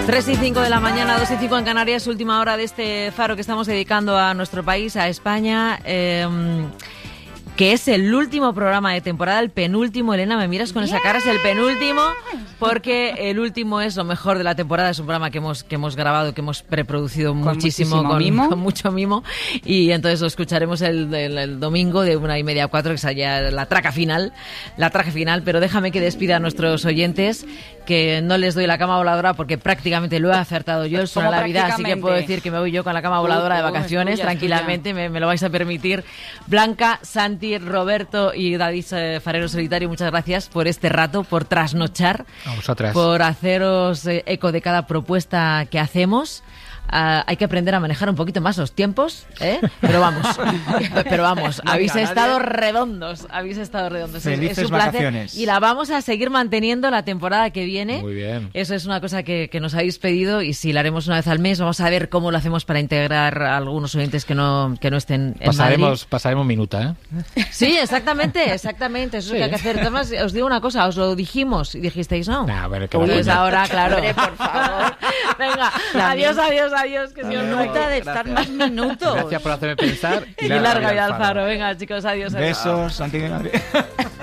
3:05 de la mañana, 2:05 en Canarias, última hora de este faro que estamos dedicando a nuestro país, a España, que es el último programa de temporada, el penúltimo. Elena, me miras con esa cara, es el penúltimo, porque el último es lo mejor de la temporada. Es un programa que hemos grabado, que hemos preproducido muchísimo, con mucho mimo, y entonces lo escucharemos el domingo de 1:30 a 4, que es allá la traca final, pero déjame que despida a nuestros oyentes, que no les doy la cama voladora porque prácticamente lo he acertado yo, es una Navidad, así que puedo decir que me voy yo con la cama voladora de vacaciones, tranquilamente, me lo vais a permitir. Blanca, Santi, Roberto y David Farero Solitario, muchas gracias por este rato, por trasnochar, a vosotras, por haceros eco de cada propuesta que hacemos. Hay que aprender a manejar un poquito más los tiempos, pero vamos, habéis estado redondos. Felices es un placer vacaciones. y la vamos a seguir manteniendo la temporada que viene. Muy bien. Eso es una cosa que nos habéis pedido, y si la haremos una vez al mes, vamos a ver cómo lo hacemos para integrar a algunos oyentes que no estén en Madrid. Pasaremos minuta, ¿eh? Sí, exactamente, eso es lo que hay que hacer. Además, os digo una cosa, os lo dijimos y dijisteis no. Pues ahora, claro. Hombre, por favor. Venga, adiós, que si os Minuta de estar más minutos. Gracias por hacerme pensar. Y larga vida al faro. Venga, chicos, adiós. Besos, Santi.